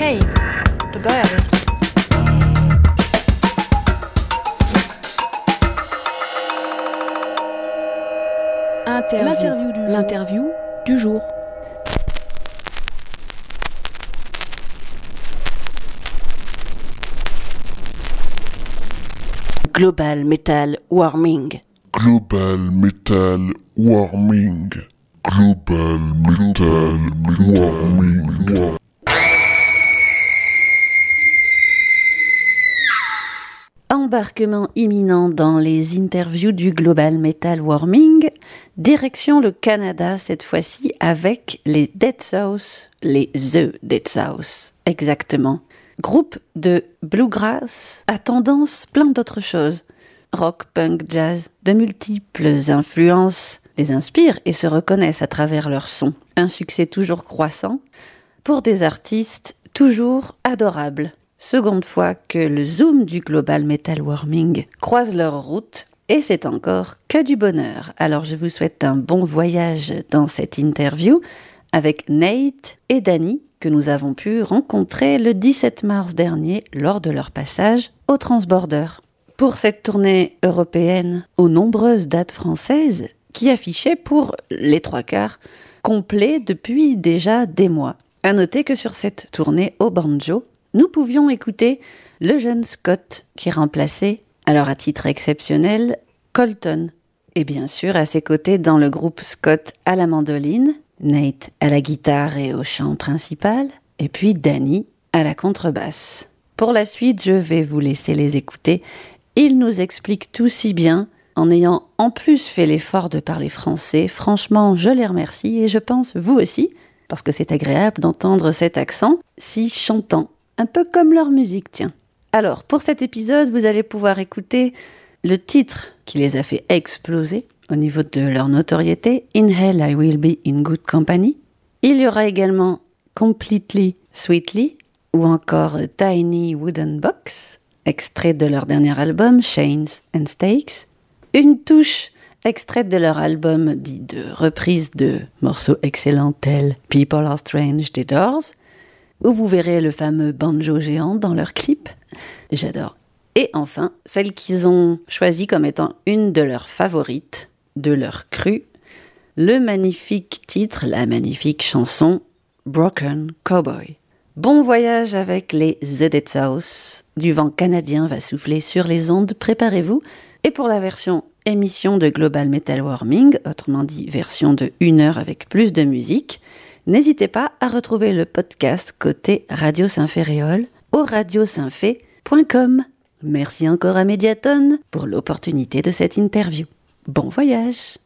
Hej, då börjar vi. L'interview du jour. Global Metal Warming. Global Metal Warming. Global Metal Warming. Embarquement imminent dans les interviews du Global Metal Warming. Direction le Canada cette fois-ci avec les Dead South, les The Dead South, exactement. Groupe de bluegrass à tendance plein d'autres choses. Rock, punk, jazz, de multiples influences les inspirent et se reconnaissent à travers leur son. Un succès toujours croissant pour des artistes toujours adorables. Seconde fois que le Zoom du Global Metal Warming croise leur route et c'est encore que du bonheur. Alors je vous souhaite un bon voyage dans cette interview avec Nate et Danny que nous avons pu rencontrer le 17 mars dernier lors de leur passage au Transborder. Pour cette tournée européenne aux nombreuses dates françaises qui affichaient pour les 3/4 complet depuis déjà des mois. À noter que sur cette tournée au banjo, nous pouvions écouter le jeune Scott qui remplaçait, alors à titre exceptionnel, Colton. Et bien sûr, à ses côtés dans le groupe Scott à la mandoline, Nate à la guitare et au chant principal, et puis Danny à la contrebasse. Pour la suite, je vais vous laisser les écouter. Ils nous expliquent tout si bien, en ayant en plus fait l'effort de parler français. Franchement, je les remercie et je pense vous aussi, parce que c'est agréable d'entendre cet accent si chantant. Un peu comme leur musique, tiens. Alors, pour cet épisode, vous allez pouvoir écouter le titre qui les a fait exploser au niveau de leur notoriété, In Hell I Will Be in Good Company. Il y aura également Completely Sweetly ou encore Tiny Wooden Box, extrait de leur dernier album, Chains and Stakes. Une touche extraite de leur album dit de reprise de morceaux excellents tels People Are Strange des Doors, où vous verrez le fameux banjo géant dans leur clip. J'adore. Et enfin, celle qu'ils ont choisie comme étant une de leurs favorites, de leur cru, le magnifique titre, la magnifique chanson Broken Cowboy. Bon voyage avec les The Dead South. Du vent canadien va souffler sur les ondes, préparez-vous. Et pour la version émission de Global Metal Warming, autrement dit version de 1 heure avec plus de musique, n'hésitez pas à retrouver le podcast côté Radio Saint-Féréol au radiosaintfé.com. Merci encore à Mediaton pour l'opportunité de cette interview. Bon voyage!